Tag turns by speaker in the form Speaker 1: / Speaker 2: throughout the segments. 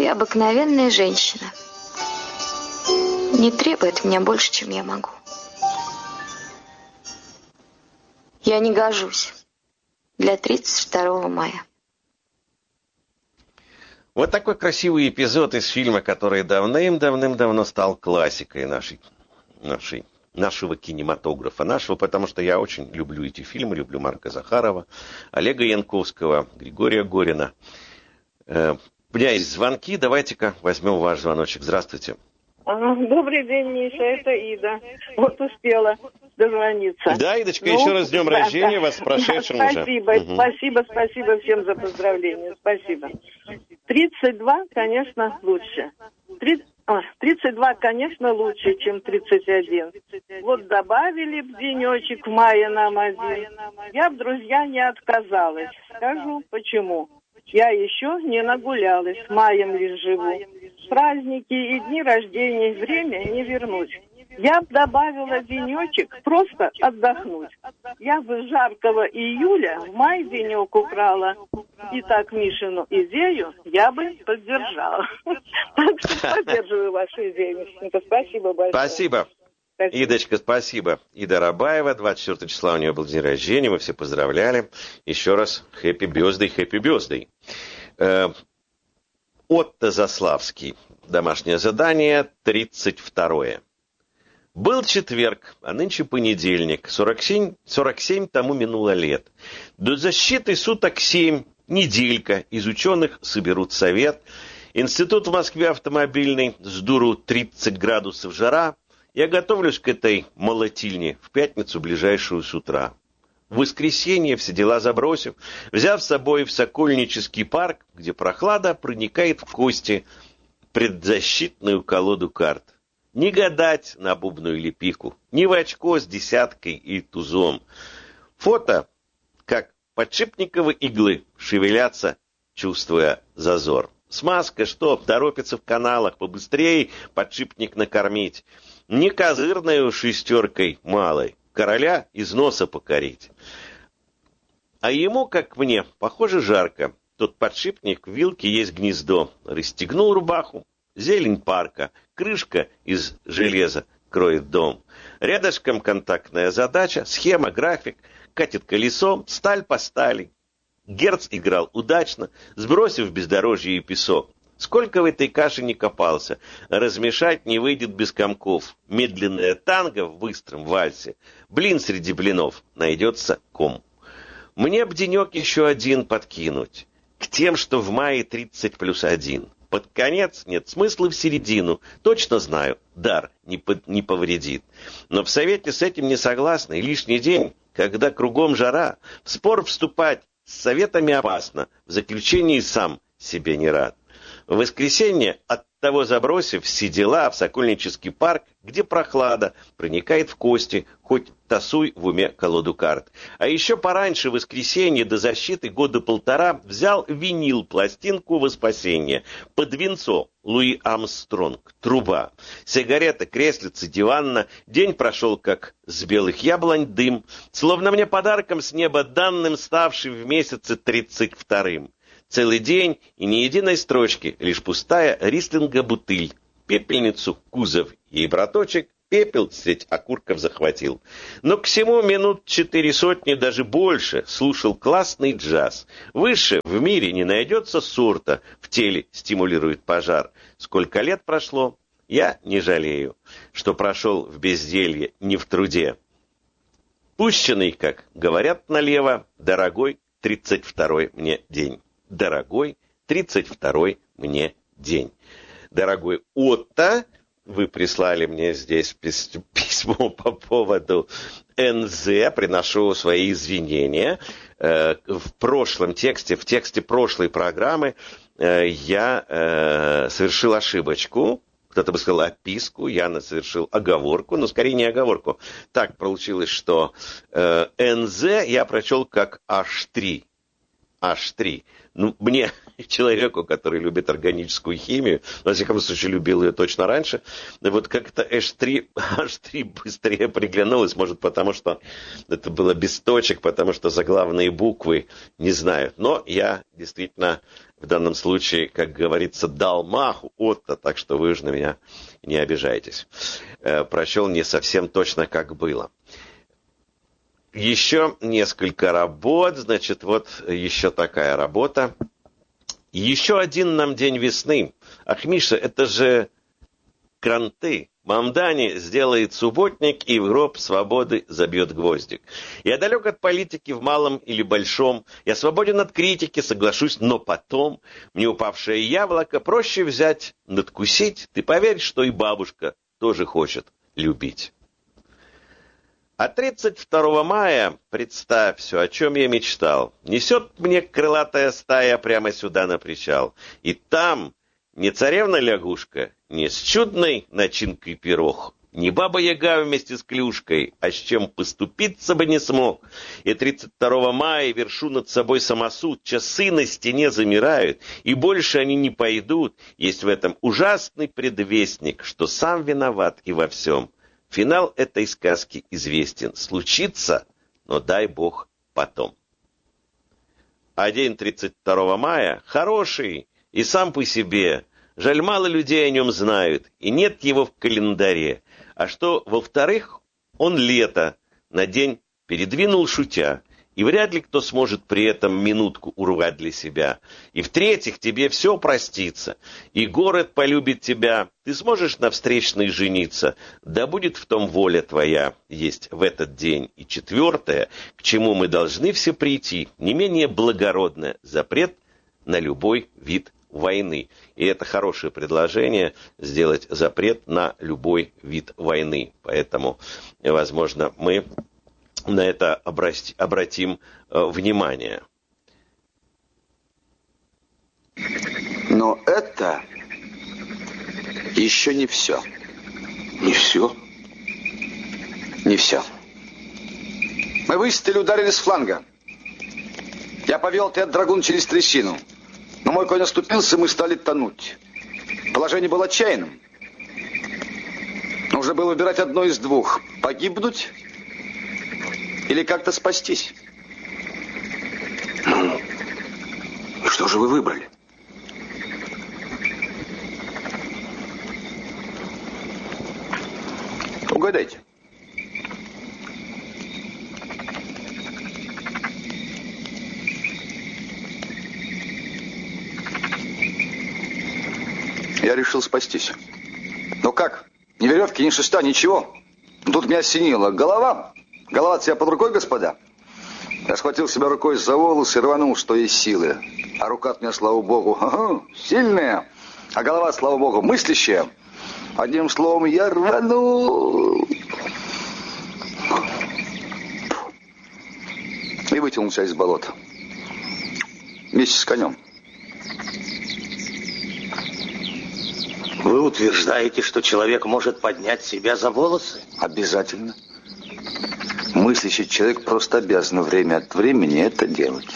Speaker 1: я обыкновенная женщина. Не требуй от меня больше, чем я могу. Я не гожусь для 32 мая.
Speaker 2: Вот такой красивый эпизод из фильма, который давным-давно стал классикой нашего кинематографа. Потому что я очень люблю эти фильмы, люблю Марка Захарова, Олега Янковского, Григория Горина. У меня есть звонки, давайте-ка возьмем ваш звоночек. Здравствуйте.
Speaker 3: Добрый день, Миша, это Ида. Вот успела дозвониться.
Speaker 2: Да, Идочка, еще раз с днем рождения, вас с прошедшим уже.
Speaker 3: Спасибо всем за поздравления, спасибо. 32, конечно, лучше. 32, конечно, лучше, чем 31. Вот добавили б денечек в мае нам один. Я б, друзья, не отказалась. Скажу, почему. Я еще не нагулялась, маем лишь живу. Праздники и дни рождения время не вернуть. Я бы добавила денечек просто отдохнуть. Я бы жаркого июля в май денек украла. И так Мишину идею я бы поддержала. Так что поддерживаю вашу идею, Мишенька. Спасибо большое.
Speaker 2: Спасибо. Идочка, спасибо. Ида Рабаева, 24 числа у нее был день рождения, мы все поздравляли. Еще раз, happy birthday. Отто Заславский. Домашнее задание, 32-е. Был четверг, а нынче понедельник. 47 тому минуло лет. До защиты суток 7, неделька. Из ученых соберут совет. Институт в Москве автомобильный, с дуру 30 градусов жара. Я готовлюсь к этой молотильне в пятницу ближайшую с утра. В воскресенье, все дела забросив, взяв с собой в Сокольнический парк, где прохлада проникает в кости, предзащитную колоду карт. Не гадать на бубну или пику, не в очко с десяткой и тузом. Фото, как подшипниковые иглы, шевелятся, чувствуя зазор. Смазка, что торопится в каналах, побыстрее подшипник накормить. Не козырною шестеркой малой, короля из носа покорить. А ему, как мне, похоже, жарко. Тот подшипник в вилке есть гнездо. Расстегнул рубаху. Зелень парка. Крышка из железа кроет дом. Рядышком контактная задача. Схема, график. Катит колесо. Сталь по стали. Герц играл удачно, сбросив бездорожье и песок. Сколько в этой каше не копался, размешать не выйдет без комков. Медленное танго в быстром вальсе. Блин среди блинов. Найдется ком. Мне б денек еще один подкинуть. К тем, что в мае 30+1. Под конец нет смысла в середину. Точно знаю, дар не повредит. Но в совете с этим не согласны. И лишний день, когда кругом жара, в спор вступать с советами опасно. В заключении сам себе не рад. В воскресенье, оттого забросив все дела в Сокольнический парк, где прохлада проникает в кости, хоть тасуй в уме колоду карт. А еще пораньше, в воскресенье, до защиты года полтора, взял винил пластинку во спасение. Под венцо Луи Армстронг, труба. Сигарета, креслица, диванна. День прошел, как с белых яблонь дым, словно мне подарком с неба данным, ставший в месяце 32-м. Целый день и ни единой строчки, лишь пустая рислинга бутыль. Пепельницу, кузов ей браточек, пепел средь окурков захватил. Но к всему минут 400, даже больше, слушал классный джаз. Выше в мире не найдется сорта, в теле стимулирует пожар. Сколько лет прошло, я не жалею, что прошел в безделье, не в труде. Пущенный, как говорят налево, дорогой 32-й мне день. Дорогой 32-й мне день. Дорогой Отто, вы прислали мне здесь письмо по поводу НЗ, приношу свои извинения. В прошлом тексте, в тексте прошлой программы я совершил ошибочку. Кто-то бы сказал описку, я совершил оговорку, но скорее не оговорку. Так получилось, что НЗ я прочел как H3. H3. Ну, мне, человеку, который любит органическую химию, во всяком случае, любил ее точно раньше, вот как-то H3 быстрее приглянулось, может, потому что это было без точек, потому что заглавные буквы не знаю. Но я действительно в данном случае, как говорится, дал маху Отто, так что вы уж на меня не обижайтесь. Прочел не совсем точно, как было. Еще несколько работ, значит, вот еще такая работа. Еще один нам день весны. Ах, Миша, это же кранты. Мамдани сделает субботник и в гроб свободы забьет гвоздик. Я далек от политики в малом или большом. Я свободен от критики, соглашусь, но потом мне упавшее яблоко проще взять, надкусить. Ты поверь, что и бабушка тоже хочет любить. А 32 мая, представь все, о чем я мечтал. Несет мне крылатая стая прямо сюда на причал. И там не царевна-лягушка, не с чудной начинкой пирог, не баба-яга вместе с клюшкой, а с чем поступиться бы не смог. И 32 мая вершу над собой самосуд, часы на стене замирают, и больше они не пойдут. Есть в этом ужасный предвестник, что сам виноват и во всем. Финал этой сказки известен. Случится, но дай бог потом. А день 32 мая хороший и сам по себе. Жаль, мало людей о нем знают, и нет его в календаре. А что, во-вторых, он лето на день передвинул шутя, и вряд ли кто сможет при этом минутку урвать для себя. И в-третьих, тебе все простится, и город полюбит тебя, ты сможешь на встречной жениться, да будет в том воля твоя, есть в этот день. И четвертое, к чему мы должны все прийти, не менее благородное, запрет на любой вид войны. И это хорошее предложение сделать запрет на любой вид войны. Поэтому, возможно, мы на это обратим внимание.
Speaker 4: Но это еще не все.
Speaker 5: Не все?
Speaker 4: Не все. Мы выстрелили, ударили с фланга. Я повел отряд драгун через трясину. Но мой конь оступился, и мы стали тонуть. Положение было отчаянным. Нужно было выбирать одно из двух. Погибнуть или как-то спастись.
Speaker 5: Ну, что же вы выбрали?
Speaker 4: Угадайте. Я решил спастись. Но как? Ни веревки, ни шеста, ничего. Тут меня осенило. Голова-то себя под рукой, господа. Я схватил себя рукой за волосы и рванул, что есть силы. А рука от меня, слава богу, сильная. А голова, слава богу, мыслящая. Одним словом, я рванул. И вытянулся из болота. Вместе с конем.
Speaker 6: Вы утверждаете, что человек может поднять себя за волосы?
Speaker 4: Обязательно. Мыслящий человек просто обязан время от времени это делать.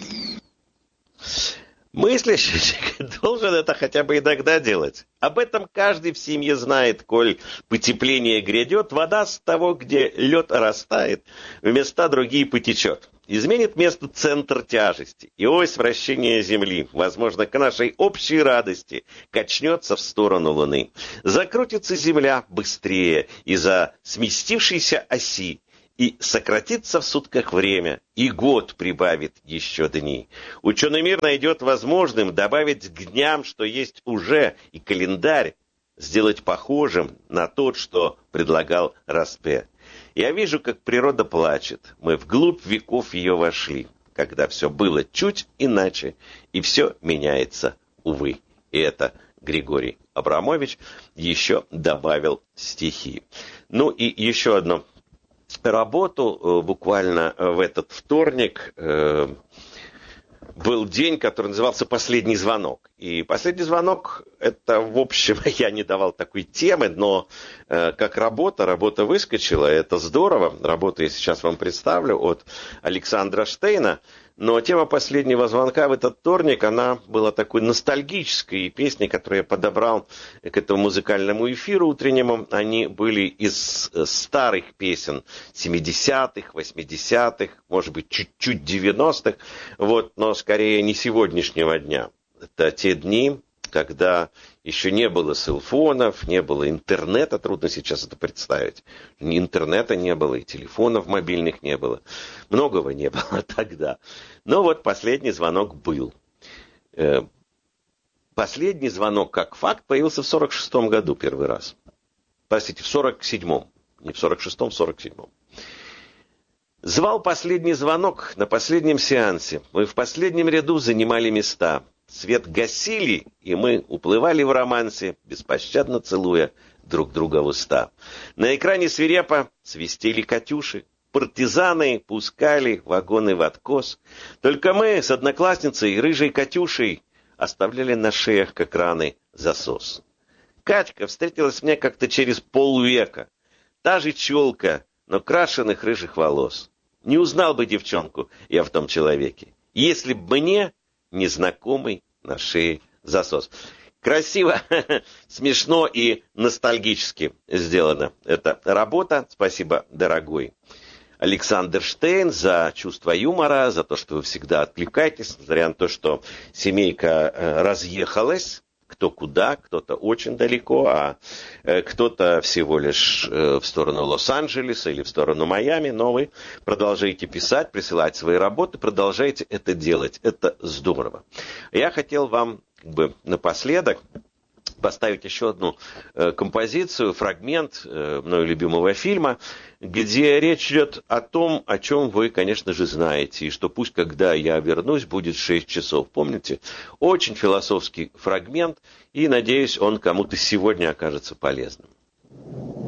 Speaker 2: Мыслящий человек должен это хотя бы иногда делать. Об этом каждый в семье знает, коль потепление грядет, вода с того, где лед растает, в места другие потечет. Изменит место центр тяжести, и ось вращения Земли, возможно, к нашей общей радости, качнется в сторону Луны. Закрутится Земля быстрее из-за сместившейся оси, и сократится в сутках время, и год прибавит еще дни. Ученый мир найдет возможным добавить к дням, что есть уже, и календарь сделать похожим на тот, что предлагал Распе. Я вижу, как природа плачет. Мы вглубь веков ее вошли, когда все было чуть иначе, и все меняется, увы. И это Григорий Абрамович еще добавил стихи. Ну и еще одну работу. Буквально в этот вторник был день, который назывался «Последний звонок». И «Последний звонок» — это, в общем, я не давал такой темы, но как работа выскочила, это здорово. Работу я сейчас вам представлю от Александра Штейна. Но тема «Последнего звонка» в этот вторник, она была такой ностальгической. И песни, которые я подобрал к этому музыкальному эфиру утреннему, они были из старых песен 70-х, 80-х, может быть, чуть-чуть 90-х, вот, но скорее не сегодняшнего дня. Это те дни, когда еще не было селфонов, не было интернета, трудно сейчас это представить. Ни интернета не было, и телефонов мобильных не было. Многого не было тогда. Но вот последний звонок был. Последний звонок, как факт, появился в 46-м году первый раз. Простите, в 47-м. Не в 46-м, в 47-м. Звал последний звонок на последнем сеансе. Мы в последнем ряду занимали места. Свет гасили, и мы уплывали в романсе, беспощадно целуя друг друга в уста. На экране свирепо свистели «Катюши». Партизаны пускали вагоны в откос. Только мы с одноклассницей, рыжей Катюшей, оставляли на шеях, как раны, засос. Катька встретилась мне как-то через полвека. Та же челка, но крашеных рыжих волос. Не узнал бы девчонку я в том человеке, если б мне незнакомый на шее засос. Красиво, смешно и ностальгически сделана эта работа. Спасибо, дорогой Александр Штейн, за чувство юмора, за то, что вы всегда откликаетесь, несмотря на то, что семейка разъехалась. Кто куда, кто-то очень далеко, а кто-то всего лишь в сторону Лос-Анджелеса или в сторону Майами. Но вы продолжаете писать, присылать свои работы, продолжаете это делать. Это здорово. Я хотел вам напоследок поставить еще одну композицию, фрагмент мною любимого фильма, где речь идет о том, о чем вы, конечно же, знаете, и что пусть, когда я вернусь, будет 6 часов. Помните? Очень философский фрагмент, и, надеюсь, он кому-то сегодня окажется полезным.